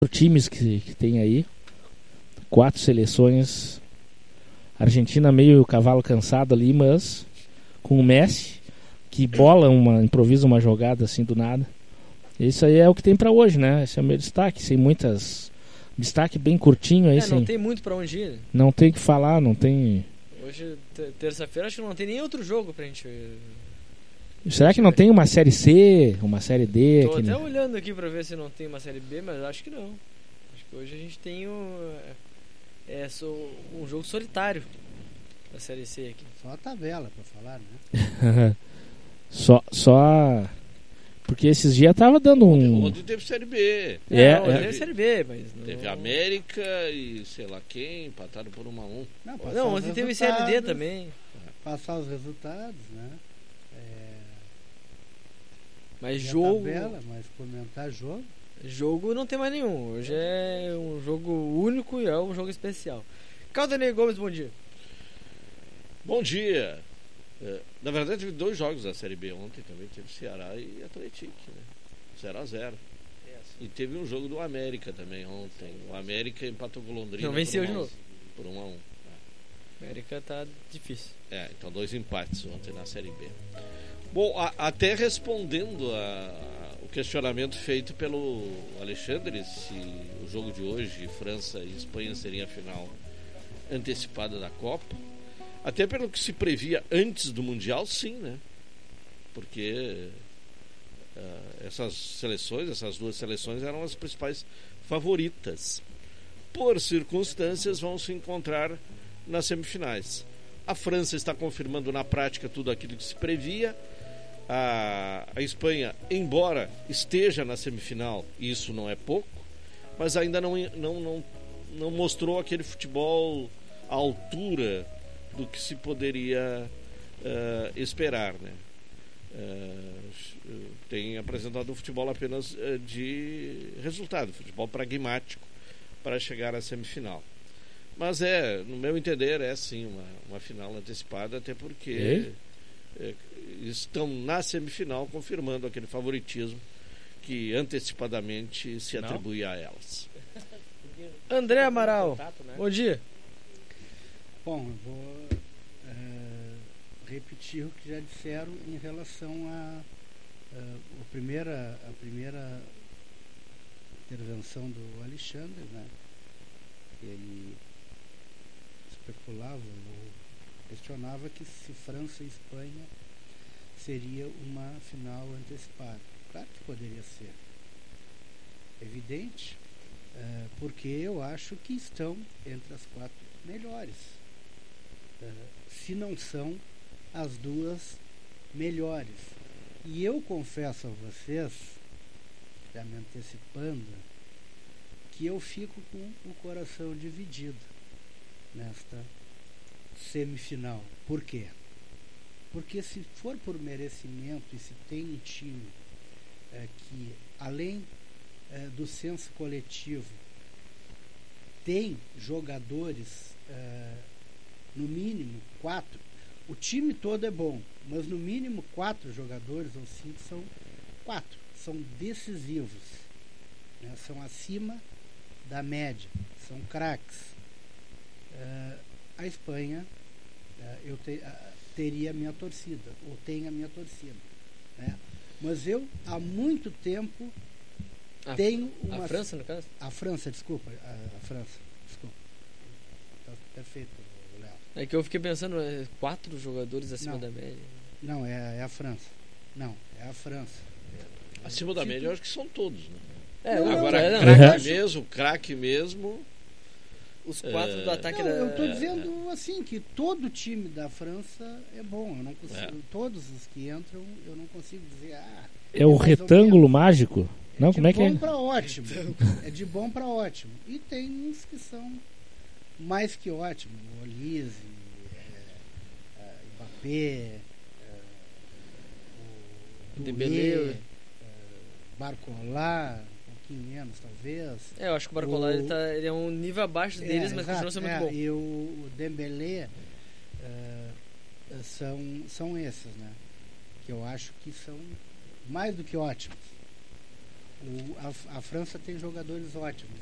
times que tem aí. 4 seleções. Argentina meio cavalo cansado ali, mas com o Messi, que improvisa uma jogada assim do nada. Isso aí é o que tem pra hoje, né? Esse é o meu destaque, sem muitas... Destaque bem curtinho aí, não tem muito pra onde ir. Não tem o que falar, não tem... Hoje, terça-feira, acho que não tem nem outro jogo pra gente... Será que não tem uma série C, uma série D? Tô até olhando aqui pra ver se não tem uma série B, mas acho que não. Acho que hoje a gente tem um jogo solitário da série C aqui. Só a tabela pra falar, né? Só... Porque esses dias tava dando um... Ontem teve série B. Teve série B, mas... Teve América e sei lá quem, empataram por 1-1. Não, ontem teve série D também. Passar os resultados, né? Mas jogo... Tabela, mas comentar jogo... Jogo não tem mais nenhum. Hoje é um jogo único e é um jogo especial. Caldenei Gomes, bom dia. Bom dia. Na verdade teve 2 jogos da Série B ontem também. Teve Ceará e Atlético, né? 0-0. E teve um jogo do América também ontem. O América empatou com o Londrina. Não venceu de novo. Por 1-1. O América tá difícil. Então 2 empates ontem na Série B. Bom, até respondendo o questionamento feito pelo Alexandre, se o jogo de hoje, França e Espanha, seria a final antecipada da Copa, até pelo que se previa antes do Mundial, sim, né? Porque essas 2 seleções eram as principais favoritas. Por circunstâncias, vão se encontrar nas semifinais. A França está confirmando na prática tudo aquilo que se previa. A Espanha, embora esteja na semifinal, isso não é pouco, mas ainda não mostrou aquele futebol à altura do que se poderia esperar, né? Tem apresentado um futebol apenas de resultado, futebol pragmático para chegar à semifinal. Mas no meu entender, é sim uma final antecipada, até porque estão na semifinal confirmando aquele favoritismo que antecipadamente se atribui a elas. André Amaral, bom dia. Bom, eu vou repetir o que já disseram em relação a primeira intervenção do Alexandre, né? Ele especulava ou questionava que se França e Espanha seria uma final antecipada. Claro que poderia ser. Evidente, porque eu acho que estão entre as 4 melhores. Se não são as 2 melhores. E eu confesso a vocês, já me antecipando, que eu fico com o coração dividido nesta semifinal. Por quê? Porque se for por merecimento e se tem um time que, além do senso coletivo, tem jogadores, no mínimo 4, o time todo é bom, mas no mínimo 4 jogadores ou 5 são 4, são decisivos, né? São acima da média, são craques. A Espanha, eu teria a minha torcida, ou tenho a minha torcida, né? Mas eu, há muito tempo, tenho uma... A França, no caso? A França, desculpa. Está perfeito, Léo. É que eu fiquei pensando, 4 jogadores acima da média. Não, é a França. Não, é a França. Acima da média, eu acho que são todos, né? Agora, craque mesmo... Os 4 do ataque eu estou dizendo assim que todo time da França é bom. Eu não consigo, todos os que entram, eu não consigo dizer. É o retângulo mágico? Não, como é que é? De bom para ótimo. É de bom para ótimo. E tem uns que são mais que ótimos. Olise, Mbappé, Dembélé, Barcola. Menos, talvez. Eu acho que o Barcola ele é um nível abaixo deles, mas continua sendo muito bom. E o Dembélé são esses, né? Que eu acho que são mais do que ótimos. A França tem jogadores ótimos.